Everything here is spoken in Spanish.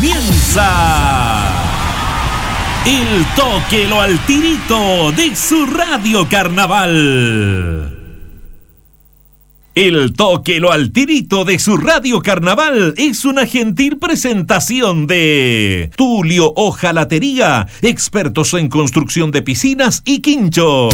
comienza El Tóquelo al Tirito de su Radio Carnaval. El Tóquelo al Tirito de su Radio Carnaval es una gentil presentación de Tulio Hojalatería, expertos en construcción de piscinas y quinchos.